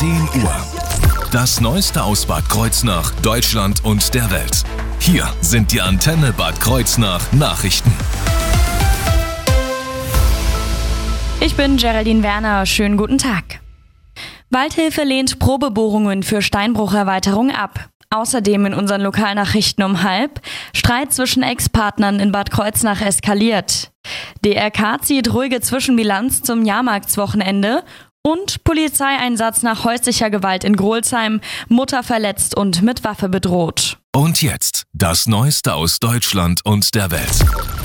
10 Uhr. Das Neueste aus Bad Kreuznach, Deutschland und der Welt. Hier sind die Antenne Bad Kreuznach Nachrichten. Ich bin Geraldine Werner, schönen guten Tag. Waldhilfe lehnt Probebohrungen für Steinbrucherweiterung ab. Außerdem in unseren Lokalnachrichten um 12:30 Streit zwischen Ex-Partnern in Bad Kreuznach eskaliert. DRK zieht ruhige Zwischenbilanz zum Jahrmarktswochenende und Polizeieinsatz nach häuslicher Gewalt in Grolsheim, Mutter verletzt und mit Waffe bedroht. Und jetzt das Neueste aus Deutschland und der Welt.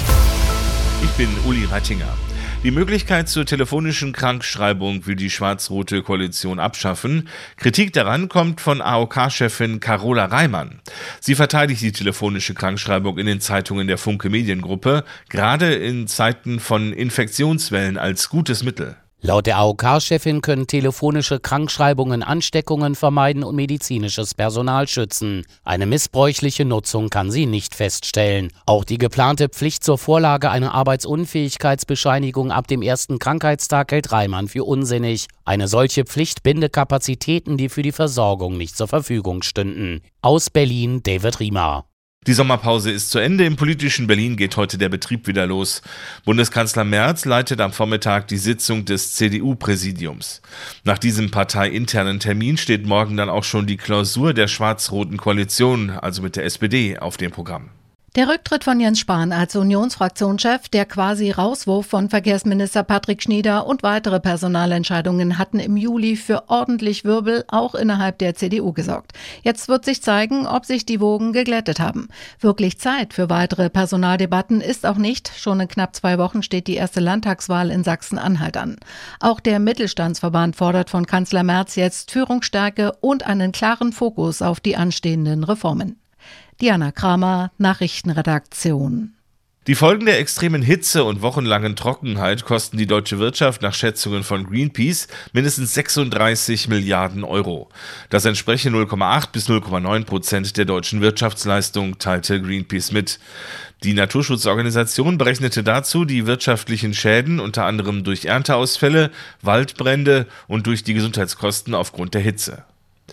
Ich bin Uli Rattinger. Die Möglichkeit zur telefonischen Krankschreibung will die schwarz-rote Koalition abschaffen. Kritik daran kommt von AOK-Chefin Carola Reimann. Sie verteidigt die telefonische Krankschreibung in den Zeitungen der Funke Mediengruppe, gerade in Zeiten von Infektionswellen als gutes Mittel. Laut der AOK-Chefin können telefonische Krankschreibungen Ansteckungen vermeiden und medizinisches Personal schützen. Eine missbräuchliche Nutzung kann sie nicht feststellen. Auch die geplante Pflicht zur Vorlage einer Arbeitsunfähigkeitsbescheinigung ab dem ersten Krankheitstag hält Reimann für unsinnig. Eine solche Pflicht binde Kapazitäten, die für die Versorgung nicht zur Verfügung stünden. Aus Berlin David Riemer. Die Sommerpause ist zu Ende. Im politischen Berlin geht heute der Betrieb wieder los. Bundeskanzler Merz leitet am Vormittag die Sitzung des CDU-Präsidiums. Nach diesem parteiinternen Termin steht morgen dann auch schon die Klausur der schwarz-roten Koalition, also mit der SPD, auf dem Programm. Der Rücktritt von Jens Spahn als Unionsfraktionschef, der quasi Rauswurf von Verkehrsminister Patrick Schnieder und weitere Personalentscheidungen hatten im Juli für ordentlich Wirbel auch innerhalb der CDU gesorgt. Jetzt wird sich zeigen, ob sich die Wogen geglättet haben. Wirklich Zeit für weitere Personaldebatten ist auch nicht. Schon in knapp 2 Wochen steht die erste Landtagswahl in Sachsen-Anhalt an. Auch der Mittelstandsverband fordert von Kanzler Merz jetzt Führungsstärke und einen klaren Fokus auf die anstehenden Reformen. Diana Kramer, Nachrichtenredaktion. Die Folgen der extremen Hitze und wochenlangen Trockenheit kosten die deutsche Wirtschaft nach Schätzungen von Greenpeace mindestens 36 Milliarden Euro. Das entspreche 0,8 bis 0,9% der deutschen Wirtschaftsleistung, teilte Greenpeace mit. Die Naturschutzorganisation berechnete dazu die wirtschaftlichen Schäden unter anderem durch Ernteausfälle, Waldbrände und durch die Gesundheitskosten aufgrund der Hitze.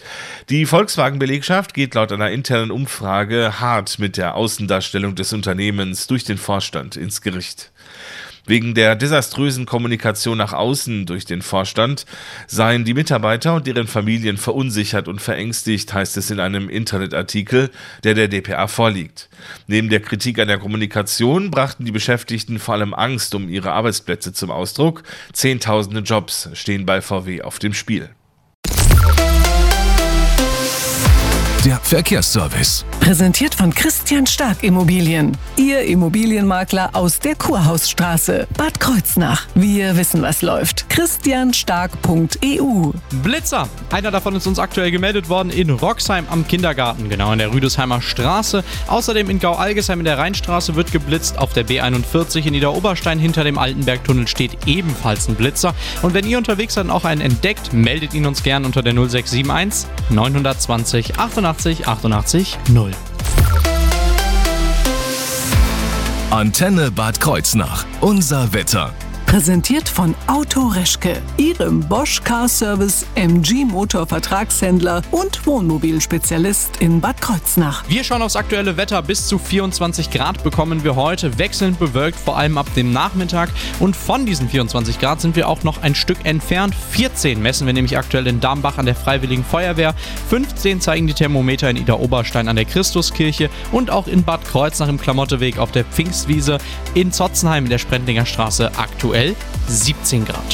Die Volkswagen-Belegschaft geht laut einer internen Umfrage hart mit der Außendarstellung des Unternehmens durch den Vorstand ins Gericht. Wegen der desaströsen Kommunikation nach außen durch den Vorstand seien die Mitarbeiter und deren Familien verunsichert und verängstigt, heißt es in einem Internetartikel, der dpa vorliegt. Neben der Kritik an der Kommunikation brachten die Beschäftigten vor allem Angst um ihre Arbeitsplätze zum Ausdruck. Zehntausende Jobs stehen bei VW auf dem Spiel. Der Verkehrsservice. Präsentiert von Christian Stark Immobilien. Ihr Immobilienmakler aus der Kurhausstraße, Bad Kreuznach. Wir wissen, was läuft. christianstark.eu. Blitzer. Einer davon ist uns aktuell gemeldet worden in Roxheim am Kindergarten, genau in der Rüdesheimer Straße. Außerdem in Gau-Algesheim in der Rheinstraße wird geblitzt. Auf der B41 in Niederoberstein hinter dem Altenbergtunnel steht ebenfalls ein Blitzer. Und wenn ihr unterwegs seid und auch einen entdeckt, meldet ihn uns gern unter der 0671 920 88 88 0. Antenne Bad Kreuznach. Unser Wetter. Präsentiert von Auto Reschke, Ihrem Bosch Car Service MG Motor Vertragshändler und Wohnmobilspezialist in Bad Kreuznach. Wir schauen aufs aktuelle Wetter. Bis zu 24 Grad bekommen wir heute, wechselnd bewölkt, vor allem ab dem Nachmittag. Und von diesen 24 Grad sind wir auch noch ein Stück entfernt. 14 messen wir nämlich aktuell in Dambach an der Freiwilligen Feuerwehr. 15 zeigen die Thermometer in Idar-Oberstein an der Christuskirche und auch in Bad Kreuznach im Klamotteweg auf der Pfingstwiese. In Zotzenheim in der Sprendlinger Straße aktuell 17 Grad.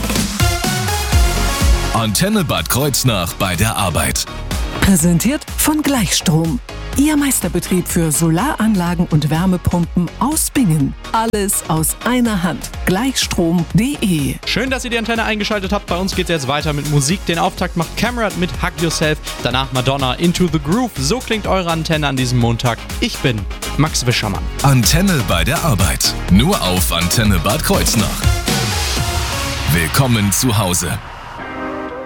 Antenne Bad Kreuznach bei der Arbeit. Präsentiert von Gleichstrom. Ihr Meisterbetrieb für Solaranlagen und Wärmepumpen aus Bingen. Alles aus einer Hand. Gleichstrom.de. Schön, dass ihr die Antenne eingeschaltet habt. Bei uns geht es jetzt weiter mit Musik. Den Auftakt macht Cameron mit Hug Yourself. Danach Madonna, Into the Groove. So klingt eure Antenne an diesem Montag. Ich bin Max Wischermann. Antenne bei der Arbeit. Nur auf Antenne Bad Kreuznach. Willkommen zu Hause.